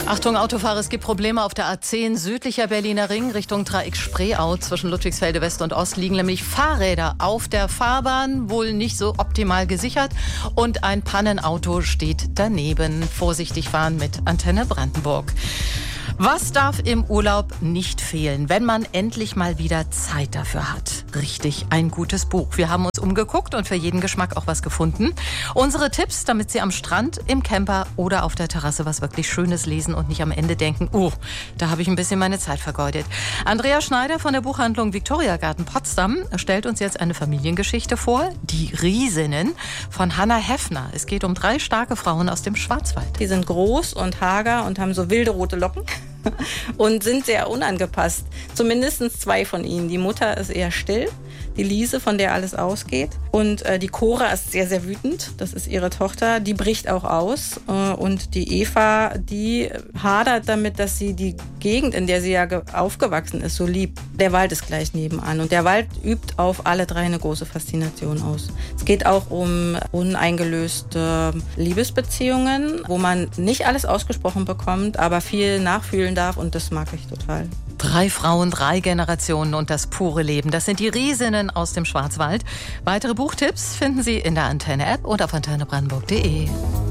Achtung Autofahrer, es gibt Probleme auf der A10 südlicher Berliner Ring Richtung Dreieck Spreeau. Zwischen Ludwigsfelde West und Ost liegen nämlich Fahrräder auf der Fahrbahn, wohl nicht so optimal gesichert. Und ein Pannenauto steht daneben. Vorsichtig fahren mit Antenne Brandenburg. Was darf im Urlaub nicht fehlen, wenn man endlich mal wieder Zeit dafür hat? Richtig, ein gutes Buch. Wir haben uns umgeguckt und für jeden Geschmack auch was gefunden. Unsere Tipps, damit Sie am Strand, im Camper oder auf der Terrasse was wirklich Schönes lesen und nicht am Ende denken, oh, da habe ich ein bisschen meine Zeit vergeudet. Andrea Schneider von der Buchhandlung Viktoriagarten Potsdam stellt uns jetzt eine Familiengeschichte vor, Die Riesinnen von Hannah Heffner. Es geht um 3 starke Frauen aus dem Schwarzwald. Die sind groß und hager und haben so wilde rote Locken und sind sehr unangepasst. Zumindest 2 von ihnen. Die Mutter ist eher still, die Liese, von der alles ausgeht. Und die Cora ist sehr, sehr wütend. Das ist ihre Tochter. Die bricht auch aus. Und die Eva, die hadert damit, dass sie die Gegend, in der sie ja aufgewachsen ist, so liebt. Der Wald ist gleich nebenan. Und der Wald übt auf alle 3 eine große Faszination aus. Es geht auch um uneingelöste Liebesbeziehungen, wo man nicht alles ausgesprochen bekommt, aber viel nachfühlen darf. Und das mag ich total. 3 Frauen, 3 Generationen und das pure Leben. Das sind die Riesinnen aus dem Schwarzwald. Weitere Buchtipps finden Sie in der Antenne-App und auf antennebrandenburg.de.